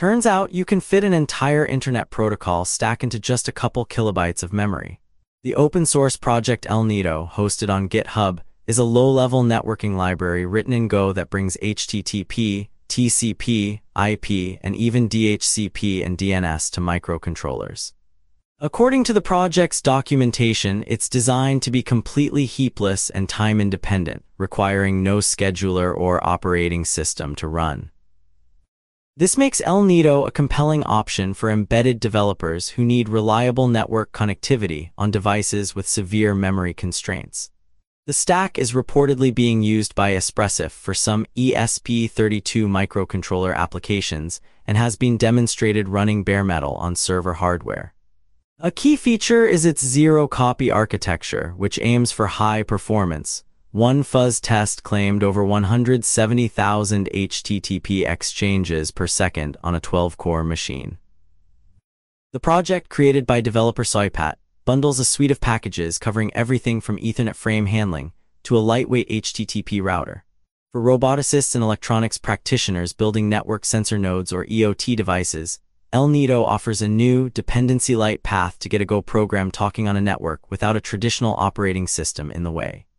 Turns out you can fit an entire internet protocol stack into just a couple kilobytes of memory. The open-source project ElNido, hosted on GitHub, is a low-level networking library written in Go that brings HTTP, TCP, IP, and even DHCP and DNS to microcontrollers. According to the project's documentation, it's designed to be completely heapless and time-independent, requiring no scheduler or operating system to run. This makes ElNido a compelling option for embedded developers who need reliable network connectivity on devices with severe memory constraints. The stack is reportedly being used by Espressif for some ESP32 microcontroller applications and has been demonstrated running bare metal on server hardware. A key feature is its zero-copy architecture, which aims for high performance. One fuzz test claimed over 170,000 HTTP exchanges per second on a 12-core machine. The project, created by developer Soipat, bundles a suite of packages covering everything from Ethernet frame handling to a lightweight HTTP router. For roboticists and electronics practitioners building network sensor nodes or EOT devices, ElNido offers a new, dependency-light path to get a Go program talking on a network without a traditional operating system in the way.